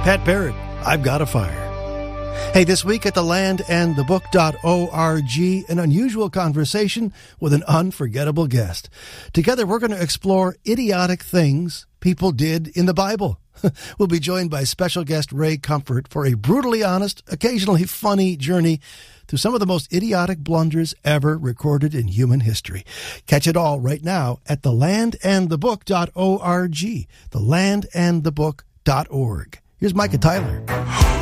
Pat Barrett, I've Got a Fire. Hey, this week at thelandandthebook.org, an unusual conversation with an unforgettable guest. Together, we're going to explore idiotic things people did in the Bible. We'll be joined by special guest Ray Comfort for a brutally honest, occasionally funny journey through some of the most idiotic blunders ever recorded in human history. Catch it all right now at thelandandthebook.org, thelandandthebook.org. Here's Micah Tyler.